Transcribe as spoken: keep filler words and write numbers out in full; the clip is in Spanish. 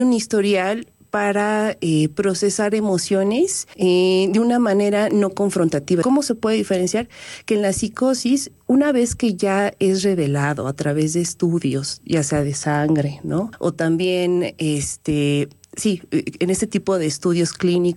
un historial para eh, procesar emociones eh, de una manera no confrontativa. ¿Cómo se puede diferenciar? Que en la psicosis, una vez que ya es revelado a través de estudios, ya sea de sangre, ¿no? O también, este, sí, en este tipo de estudios clínicos,